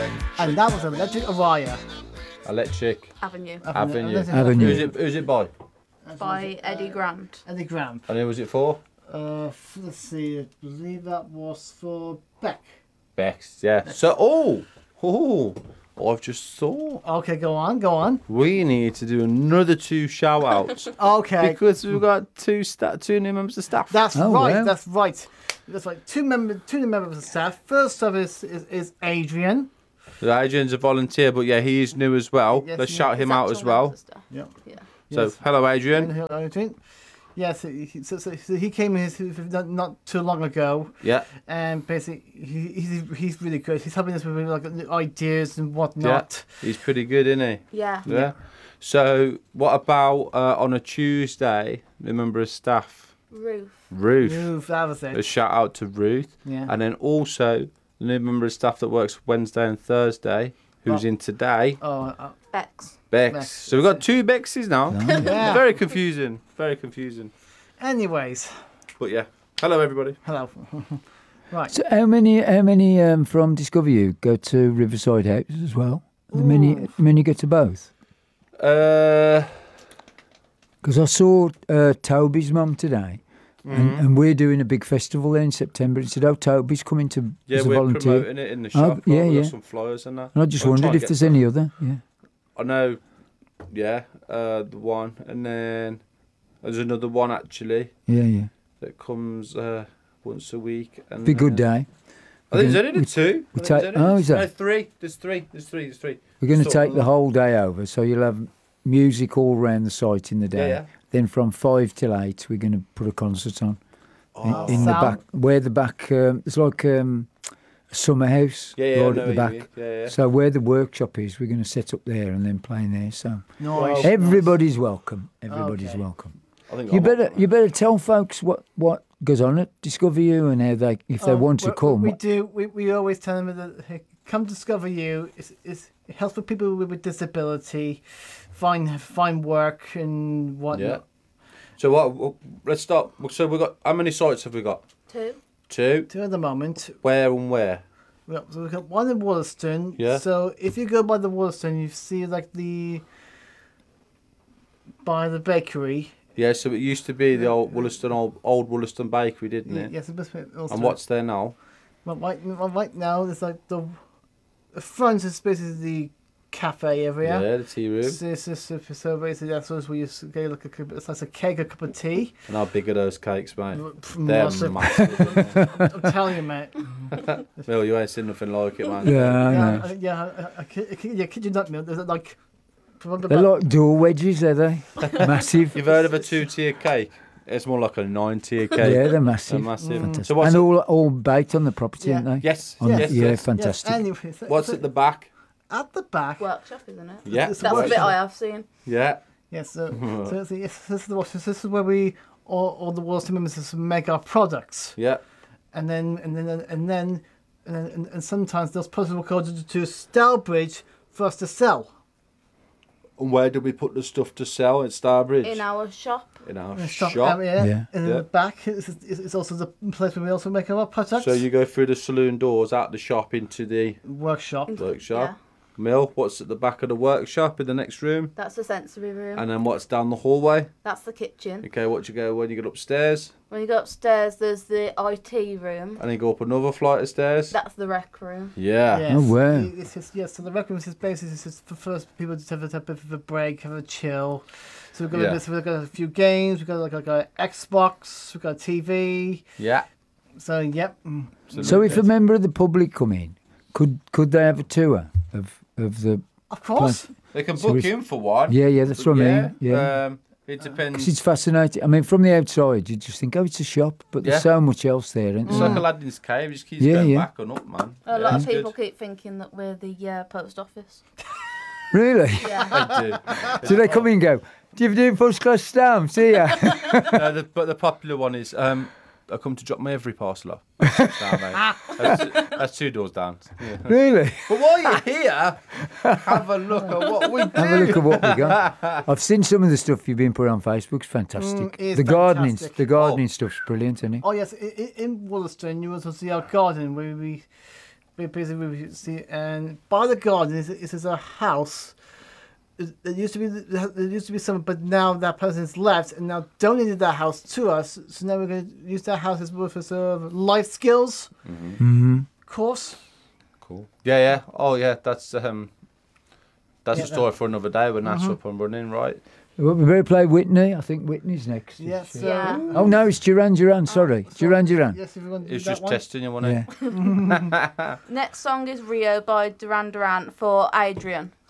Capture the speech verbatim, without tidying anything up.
And that was Electric Araya. Electric Avenue. Avenue. Avenue. Who's it? Who's it by? By Eddie Grant. Eddie Graham. And who was it for? Uh, f- let's see, I believe that was for Beck. Bex. Yeah. So, oh, oh, I've just thought Okay, go on, go on. we need to do another two shout outs Okay. because we've got two sta- two new members of staff. That's Oh, right, wow. that's right. That's right. Two member, two new members of staff. First up is, is, is Adrian. Adrian's a volunteer, but yeah, he is new as well. Yes, Let's he shout is. him out as well. Yep. Yeah. So, Yes. hello, Adrian. Adrian. Yes, he- so, so, so he came in his- not, not too long ago, Yeah, and basically he, he's he's really good. He's helping us with like new ideas and yeah. whatnot. He's pretty good, isn't he? Yeah. Yeah. So, what about uh, on a Tuesday, the member of staff, Ruth. Ruth? Move, that was A it. shout out to Ruth. Yeah. And then also the new member of staff that works Wednesday and Thursday, who's Oh. in today, Oh, uh, Bex. Bex. Bex, So we've got two Bexes now. yeah. Very confusing. Very confusing. Anyways, But yeah. Hello, everybody. hello. Right. So how many how many um, from Discover You go to Riverside House as well? The many many go to both? Uh, Because I saw uh, Toby's mum today, and, and we're doing a big festival there in September. He said, "Oh, Toby's coming to yeah, as a we're volunteer." promoting it in the shop. Oh, yeah, We've got yeah. some flyers and that. And I just We'll try wondered and if get there's some. any other. Yeah. I know. Yeah. Uh, the one, and then there's another one actually Yeah, yeah. that comes uh, once a week. And Be a good uh, day. I think there's We're only the two. we I think take- there's only oh, the- is that- No, three. There's three. There's three. There's three. We're going to Sort take of- the whole day over, so you'll have music all around the site in the day. Yeah, yeah. Then from five till eight, we're going to put a concert on Oh. in, in the Sound- back, where the back. Um, it's like um, a summer house Yeah, yeah, I right know at the what you back. mean. Yeah, yeah. So where the workshop is, we're going to set up there and then play there. So Nice. everybody's welcome. Everybody's Okay. welcome. I think You I'm better up for you that. better tell folks what, what goes on at Discover You and how they if they Oh, want to we- come. We do. We, we always tell them that hey, come discover you. It's, it's, it helps for people with, with disability, find find work and Yeah. whatnot. So what? what- Let's start. So we've got how many sites have we got? Two. Two. So at the moment, Where and where? we got, so we've got one in Wollaston. Yeah. So if you go by the Wollaston, you see like the by the bakery. Yeah. So it used to be the old Wollaston old, old Wollaston Bakery, didn't it? Yes, it must be also- And what's there now? Well, right, well, right now, it's like the, the front is basically the cafe area. Yeah, the tea room. So, so, so, so basically, that's where you s- get like a, cup- it's like a cake, a cup of tea. And how big are those cakes, mate? Pff, They're massive. massive. I'm telling you, mate. Well, you ain't seen nothing like it, man. yeah, I Yeah, know. I, yeah, I, I, kid- I, kid- yeah, kid you not, Neil. There's like, probably They're about- like door wedges, are they? Massive. You've heard of a two-tier cake? It's more like a nine-tier cake. Yeah, they're They're massive. massive. Fantastic. So what's and it- all all baked on the property, Yeah. aren't they? Yes. On Yes, yes, the, yeah, yes. yes, fantastic. anyway, so, What's so at the back? at the back? Workshop, isn't it? Yeah. It's a That's the bit workshop. I have seen. Yeah. Yes, so, so, so yes, this is the so this is where we all, all the Wollaston members make our products. Yeah. and then and then and then and, then, and, and sometimes those products will go to, to Stourbridge for us to sell. And where do we put the stuff to sell at Starbridge? In our shop. In our In the shop. area, Yeah. and in Yeah. the back is, is, is also the place where we also make our products. So you go through the saloon doors, out the shop into the workshop. workshop. Yeah. Mill, what's at the back of the workshop in the next room? That's the sensory room. And then what's down the hallway? That's the kitchen. Okay, what you go when you get upstairs? When you go upstairs, there's the I T room. And then go up another flight of stairs? That's the rec room. Yeah. Yes. Oh, wow. It's just, yes, so the rec room is just basically it's just for first people to have a, have a bit of a break, have a chill. So we've got, Yeah. a, so we've got a few games, we've got like, like a Xbox, we've got a T V. Yeah. So, yep. mm. So if a member of the public come in, could could they have a tour of of the? Of course. They can So book it's- in for one. Yeah, yeah, that's what I mean. Yeah. Um, it 'Cause depends. it's fascinating. I mean, from the outside, you just think, oh, it's a shop, but there's Yeah. so much else there, isn't It's there? like Aladdin's cave. It just keeps Yeah, going yeah. back and up, man. A Yeah, lot of it's people good. keep thinking that we're the uh, post office. Really? Yeah. I do. Do they come in and go, do you do first class stamps here? No, the, but the popular one is um, I come to drop my every parcel off. That's, down, mate. that's, that's two doors down. Yeah. Really? But while you're here, have a look at what we do. Have a look at what we got. I've seen some of the stuff you've been putting on Facebook. It's fantastic. Mm, it is the gardening, fantastic. the gardening stuff's brilliant, isn't it? Oh, yes, in, in Wollaston, you also see our garden where we Big piece of room you see, and by the garden is is is a house. It it used to be there used to be someone, but now that person's left and now donated that house to us. So now we're going to use that house as well for sort of life skills Mm-hmm. course. Cool. Yeah, yeah. Oh, yeah. That's um, that's Yeah, a story for another day when that's up and running, right? Well, we better play Whitney. I think Whitney's next. Yes. Is she? So, Yeah. Oh no, it's Duran Duran. Sorry, Duran Duran. Yes, if you want to do It's that just one. testing you, wasn't it? Yeah. Next song is Rio by Duran Duran for Adrian.